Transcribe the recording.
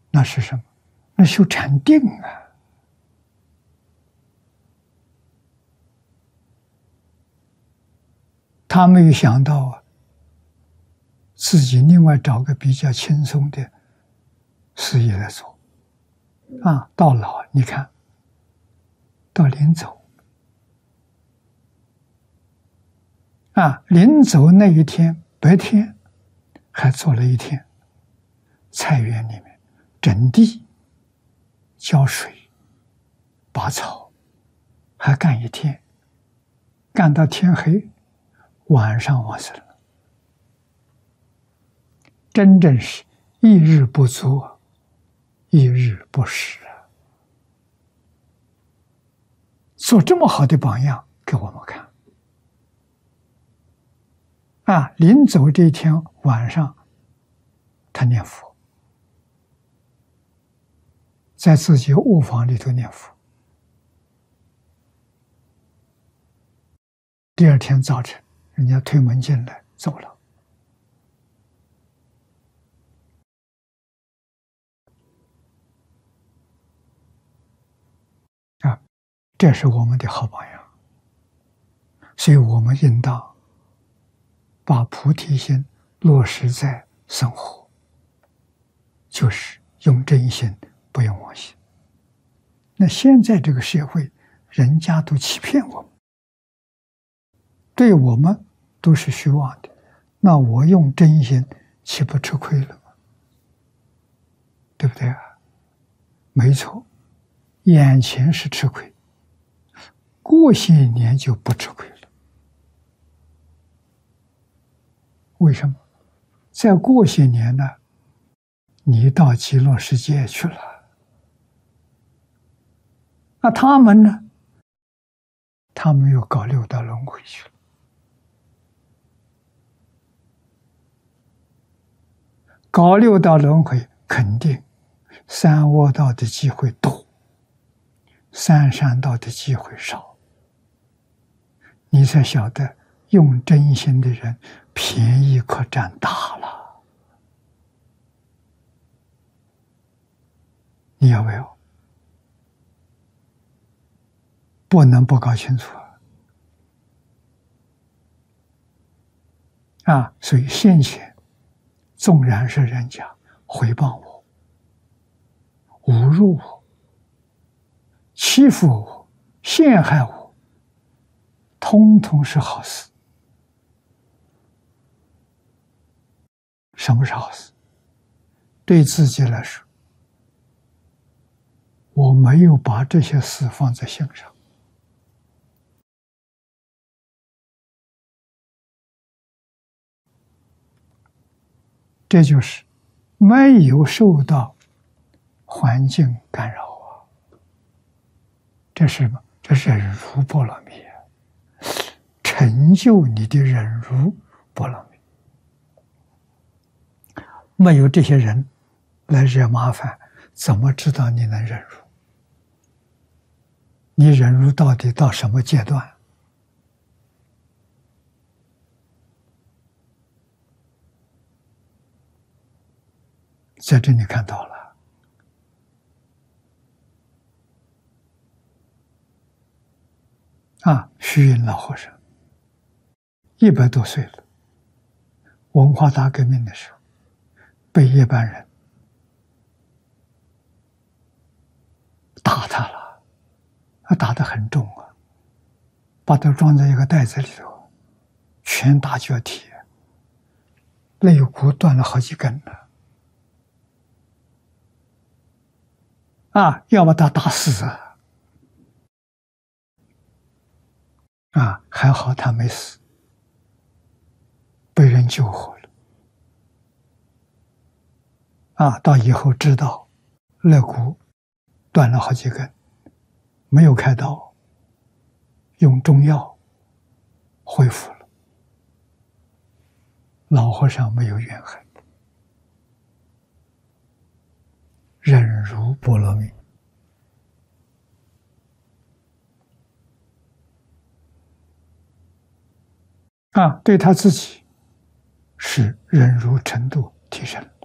那是什么？那修禅定啊！他没有想到啊，自己另外找个比较轻松的事业来做啊。到老，你看，到临走啊，临走那一天白天还做了一天，菜园里面整地、浇水、拔草，还干一天，干到天黑，晚上往生了。真正是一日不作，一日不食啊！做这么好的榜样给我们看啊！临走这一天晚上，他念佛，在自己卧房里头念佛。第二天早晨，人家推门进来，走了。啊，这是我们的好榜样。所以我们应当把菩提心落实在生活，就是用真心，不用妄心。那现在这个社会，人家都欺骗我们，对我们都是虚妄的，那我用真心岂不吃亏了吗？对不对啊？没错，眼前是吃亏，过些年就不吃亏了。为什么？再过些年呢，你到极乐世界去了，那他们呢？他们又搞六道轮回去了。搞六道轮回，肯定三恶道的机会多，三善道的机会少。你才晓得用真心的人便宜可占大了。你要不要？不能不搞清楚啊！所以先前纵然是人家诽谤我、侮辱我、欺负我、陷害我，通通是好事。什么是好事？对自己来说，我没有把这些事放在心上，这就是没有受到环境干扰啊。这是什么？这是忍辱波罗蜜啊，成就你的忍辱波罗蜜。没有这些人来惹麻烦，怎么知道你能忍辱？你忍辱到底到什么阶段？在这里看到了啊，虚云老和尚100多岁了，文化大革命的时候，被一般人打他了，他打得很重啊，把他装在一个袋子里头，拳打脚踢，肋骨断了好几根了。啊，要把他打死啊！还好他没死，被人救活了。啊，到以后知道肋骨断了好几根，没有开刀，用中药恢复了。老和尚没有怨恨，忍辱波罗蜜。啊，对他自己是忍辱程度提升。